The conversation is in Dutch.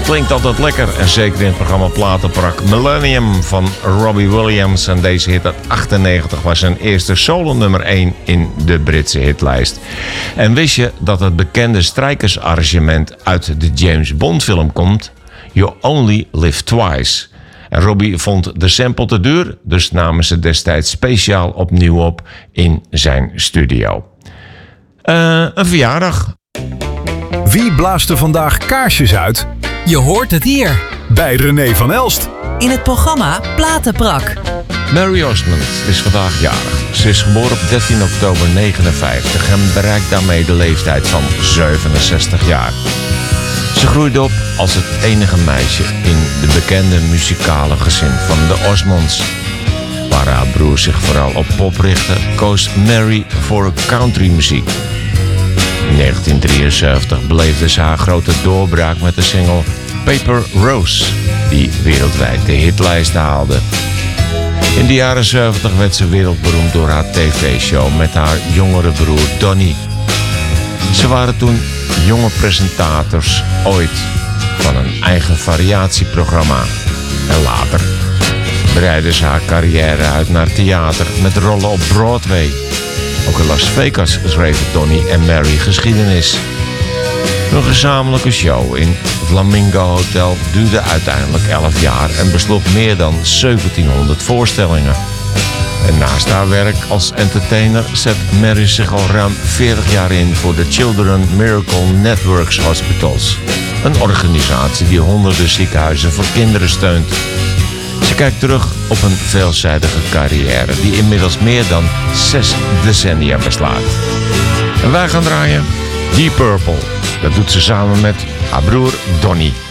Klinkt altijd lekker. En zeker in het programma Platenprak Millennium van Robbie Williams. En deze hit uit 98 was zijn eerste solo nummer 1 in de Britse hitlijst. En wist je dat het bekende strijkersarrangement uit de James Bond film komt? You Only Live Twice. En Robbie vond de sample te duur, dus namen ze destijds speciaal opnieuw op in zijn studio. Een verjaardag. Wie blaast er vandaag kaarsjes uit? Je hoort het hier. Bij René van Elst. In het programma Platenprak. Mary Osmond is vandaag jarig. Ze is geboren op 13 oktober 1959 en bereikt daarmee de leeftijd van 67 jaar. Ze groeide op als het enige meisje in de bekende muzikale gezin van de Osmonds. Waar haar broer zich vooral op pop richtte, koos Mary voor countrymuziek. In 1973 beleefde ze haar grote doorbraak met de single Paper Rose, die wereldwijd de hitlijst haalde. In de jaren 70 werd ze wereldberoemd door haar tv-show met haar jongere broer Donnie. Ze waren toen jonge presentators ooit van een eigen variatieprogramma. En later breidde ze haar carrière uit naar theater met rollen op Broadway. Ook in Las Vegas schreven Donnie en Mary geschiedenis. Hun gezamenlijke show in Flamingo Hotel duurde uiteindelijk 11 jaar en besloeg meer dan 1700 voorstellingen. En naast haar werk als entertainer zet Mary zich al ruim 40 jaar in voor de Children Miracle Networks Hospitals. Een organisatie die honderden ziekenhuizen voor kinderen steunt. Ze kijkt terug op een veelzijdige carrière die inmiddels meer dan 6 decennia beslaat. En wij gaan draaien Deep Purple. Dat doet ze samen met haar broer Donnie.